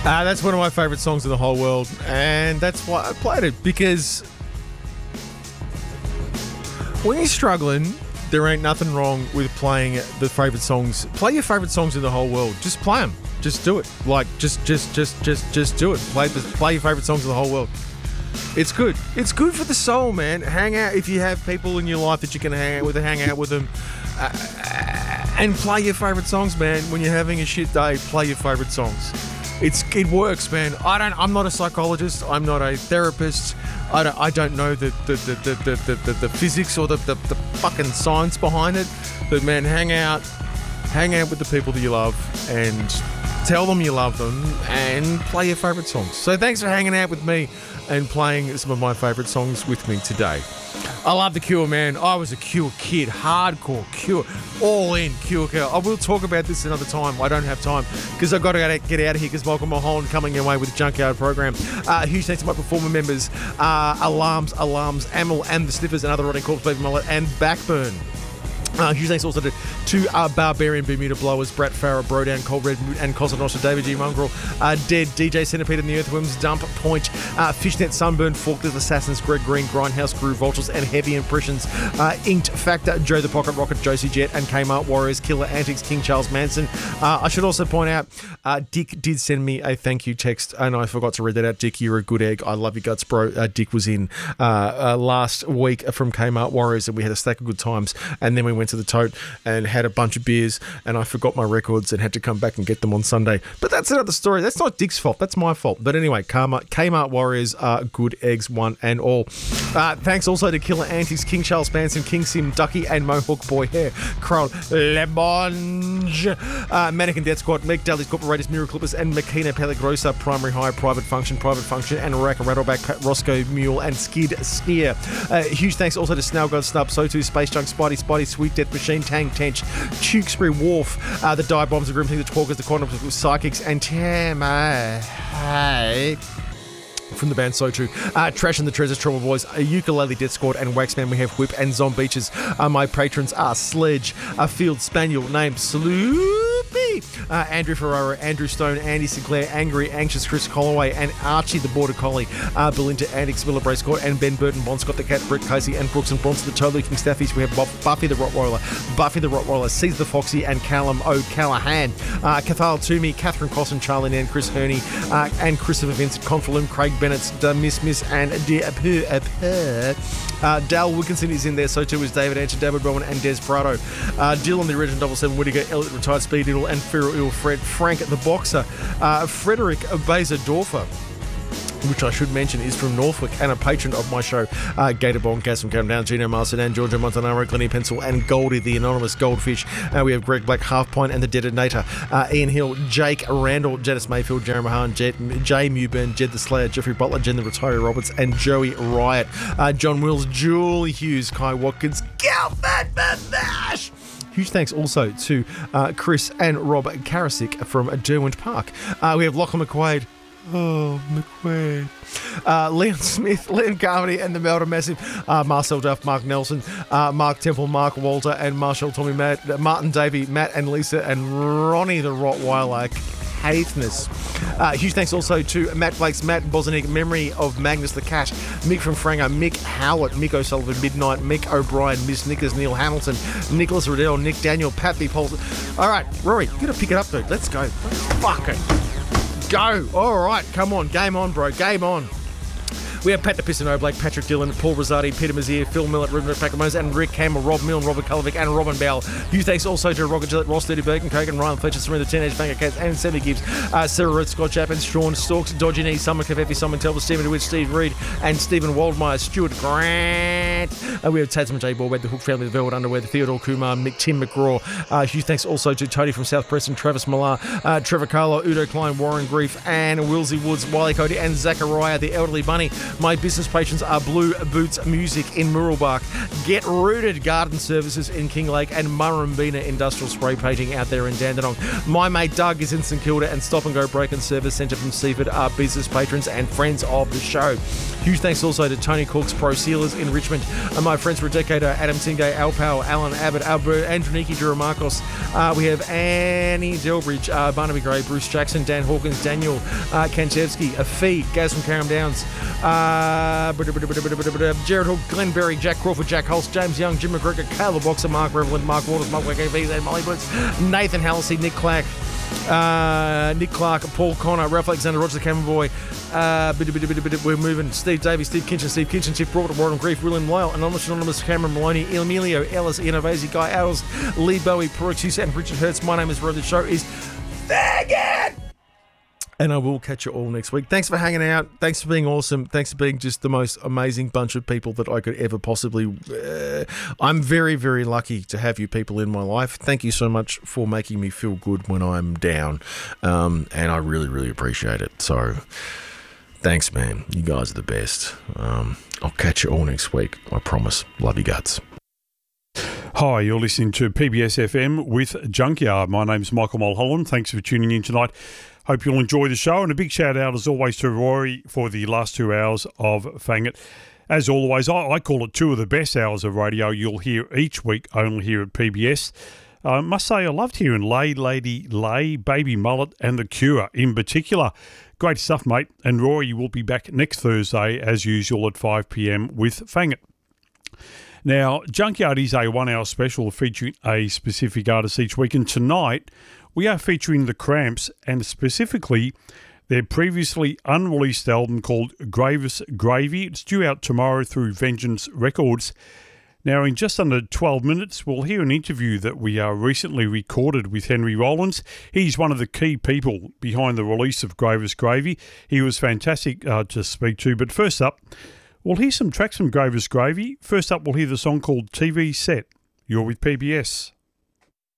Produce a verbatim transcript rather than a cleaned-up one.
Uh, that's one of my favourite songs in the whole world, and that's why I played it, because when you're struggling, there ain't nothing wrong with playing the favourite songs. Play your favourite songs in the whole world. Just play them. Just do it. Like, just, just, just, just, just do it. Play the, play your favourite songs in the whole world. It's good. It's good for the soul, man. Hang out if you have people in your life that you can hang out with, hang out with them. Uh, and play your favourite songs, man. When you're having a shit day, play your favourite songs. It's it works, man. I don't. I'm not a psychologist. I'm not a therapist. I don't. I don't know the the the the the, the, the physics or the, the the fucking science behind it. But man, hang out, hang out with the people that you love, and tell them you love them, and play your favourite songs. So thanks for hanging out with me and playing some of my favourite songs with me today. I love The Cure, man. I was a Cure kid. Hardcore Cure. All in Cure. I will talk about this another time. I don't have time because I've got to get out of here because Malcolm Mulholland coming your way with the Junkyard program. Uh, huge thanks to my performer members, uh, Alarms, Alarms, Amel and the Sniffers and Other Rotting Corpse, Baby Mullet and Backburn. Uh, huge thanks also to, to uh, Barbarian, Bermuda Blowers, Brat Farah, Brodown, Cold Red Mood, and Cosa Nostra, David G. Mongrel, uh, Dead, D J Centipede and the Earthworms, Dump, Point, uh, Fishnet, Sunburn, Forkless Assassins, Greg Green, Grindhouse, Groove, Vultures, and Heavy Impressions, uh, Inked, Factor, Joe the Pocket Rocket, Josie Jet, and Kmart Warriors, Killer Antics, King Charles Manson. Uh, I should also point out, uh, Dick did send me a thank you text, and I forgot to read that out. Dick, you're a good egg. I love your guts, bro. Uh, Dick was in uh, uh, last week from Kmart Warriors, and we had a stack of good times, and then we went to the Tote and had a bunch of beers, and I forgot my records and had to come back and get them on Sunday. But that's another story. That's not Dick's fault. That's my fault. But anyway, Kmart, Kmart Warriors are good eggs, one and all. Uh, thanks also to Killer Antics, King Charles Manson, King Sim, Ducky, and Mohawk Boy Hair, Crown, Lemonge, uh, Mannequin Death Squad, Meg Daly's Corporators, Mirror Clippers, and Makina Peligrosa, Primary High, Private Function, Private Function, and Rack, Rattleback, Pat, Roscoe, Mule, and Skid Steer. Uh, huge thanks also to Snail God Snub, Sotu, Space Junk, Spidey, Spidey, Sweet Death Machine, Tang, Tench, Tewkesbury Wharf, uh, the Die Bombs, the Grim Thing, the Talkers, the Quantum Psychics, and Tama. Hey. From the band Sotu, uh, Trash and the Treasures, Trauma Boys, a Ukulele Death Squad, and Waxman. We have Whip and Zombeaches. Uh, my patrons are Sledge, a Field Spaniel named Sloopy, uh, Andrew Ferrara, Andrew Stone, Andy Sinclair, Angry, Anxious Chris Holloway, and Archie the Border Collie, uh, Belinda, Andy Miller Brace Court, and Ben Burton, Bon Scott the Cat, Brett Casey, and Brooks and Bronson the Toe Looking Staffies. We have Buff- Buffy the Rottweiler, Buffy the Rottweiler, Caesar the Foxy, and Callum O'Callaghan, uh, Cathal Toomey, Catherine Cosson, Charlie Nan, Chris Herney, uh, and Christopher Vincent, Confalum, Craig Bennett, Da Miss Miss, and Dear uh, Dal Wilkinson is in there, so too is David Ancher, David Bowen, and Des Prado. Uh, Dylan, the original Double Seven Whittaker, Elliot, Retired Speed Eagle, and Feral Ill Fred, Frank the Boxer, uh, Frederick Bezadorfer, which I should mention is from Norfolk and a patron of my show, uh, Gator Bong, Gas from Cam Down, Gino Marston, and Giorgio Montanaro, Glennie Pencil, and Goldie, the anonymous goldfish. Uh, we have Greg Black, Half Pint, and the Detonator, uh, Ian Hill, Jake Randall, Janice Mayfield, Jeremy Mahan, Jed, Jay Mewburn, Jed the Slayer, Jeffrey Butler, Jen the Retiree Roberts, and Joey Riot, uh, John Wills, Julie Hughes, Kai Watkins, Galford Bash. Huge thanks also to uh, Chris and Rob Karasik from Derwent Park. Uh, we have Lachlan McQuaid. Oh, McQuaid. Uh, Leon Smith, Liam Carmody, and the Melbourne Massive, uh, Marcel Duff, Mark Nelson, uh, Mark Temple, Mark Walter, and Marshall Tommy, Matt, Martin Davey, Matt and Lisa, and Ronnie the Rottweiler. Haithness. Uh, huge thanks also to Matt Blakes, Matt Bosnick, Memory of Magnus the Cat, Mick from Franger, Mick Howlett, Mick O'Sullivan, Midnight, Mick O'Brien, Miss Nickers, Neil Hamilton, Nicholas Riddell, Nick Daniel, Pat B. Paulson. All right, Rory, you got to pick it up, dude. Let's go. Let's fucking go. All right, come on. Game on, bro. Game on. We have Pat the Piston O'Blake, Patrick Dillon, Paul Rosati, Peter Mazier, Phil Millett, Ruben Pacamos, and Rick Campbell, Rob Milne, Robert Kullovic, and Robin Bell. Huge thanks also to Roger Gillett, Ross Dirty Birkin, Kogan, Ryan Fletcher, Serena, Teenage Banker Cats, and Sammy Gibbs, uh, Sarah Ruth, Scott Chapman, Sean Stalks, Dodgy Knee, Summer Caveffi, Simon Telfer, Stephen DeWitt, Steve Reed, and Stephen Waldmeyer, Stuart Grant. Uh, we have Tasman J. Borwed, the Hook Family, the Velvet Underwear, the Theodore Kumar, Mick Tim McGraw. Uh, huge thanks also to Tony from South Preston, Travis Millar, uh, Trevor Carlo, Udo Klein, Warren Grief, and Wilsey Woods, Wiley Cody, and Zachariah, the Elderly Bunny. My business patrons are Blue Boots Music in Muralbark, Get Rooted Garden Services in Kinglake, and Murrumbina Industrial Spray Painting out there in Dandenong. My mate Doug is in St Kilda, and Stop and Go Break and Service Centre from Seaford are business patrons and friends of the show. Huge thanks also to Tony Cork's Pro Sealers in Richmond, and my friends for a decade are Adam Tingay, Al Powell, Alan Abbott, Albert, Androniki Duramarcos. Uh, we have Annie Delbridge, uh, Barnaby Gray, Bruce Jackson, Dan Hawkins, Daniel uh, Kantevsky, Afee, Gaz from Carrum Downs, uh, Jared Hook, Glenn Berry, Jack Crawford, Jack Holst, James Young, Jim McGregor, Caleb Boxer, Mark Reveland, Mark Waters, Mark Wakev, and Molly Blitz, Nathan Halsey, Nick Clack, uh, Nick Clark, Paul Connor, Ralph Alexander, Roger the Camera Boy. Uh, bit, bit, bit, bit, we're moving. Steve Davies, Steve Kinchin, Steve Kinchin, Chief Broad, Warren Grief, William Lyle, Anonymous, Anonymous, Cameron Maloney, Emilio, Ellis, Ian Avasi, Guy Adels, Lee Bowie, Perucci, and Richard Hertz. My name is Roy. The show is Faggot! And I will catch you all next week. Thanks for hanging out. Thanks for being awesome. Thanks for being just the most amazing bunch of people that I could ever possibly... Uh, I'm very, very lucky to have you people in my life. Thank you so much for making me feel good when I'm down. Um, and I really, really appreciate it. So... Thanks, man. You guys are the best. Um, I'll catch you all next week. I promise. Love you guts. Hi, you're listening to P B S F M with Junkyard. My name's Michael Mulholland. Thanks for tuning in tonight. Hope you'll enjoy the show. And a big shout out, as always, to Rory for the last two hours of Fang It. As always, I, I call it two of the best hours of radio you'll hear each week, only here at P B S. I must say I loved hearing Lay, Lady, Lay, Baby Mullet and The Cure in particular. Great stuff, mate. And Rory will be back next Thursday, as usual, at five p.m. with Fang It. Now, Junkyard is a one-hour special featuring a specific artist each week. And tonight, we are featuring The Cramps, and specifically their previously unreleased album called Gravis Gravy. It's due out tomorrow through Vengeance Records. Now, in just under twelve minutes, we'll hear an interview that we uh, recently recorded with Henry Rollins. He's one of the key people behind the release of Gravis Gravy. He was fantastic uh, to speak to. But first up, we'll hear some tracks from Gravis Gravy. First up, we'll hear the song called T V Set. You're with P B S.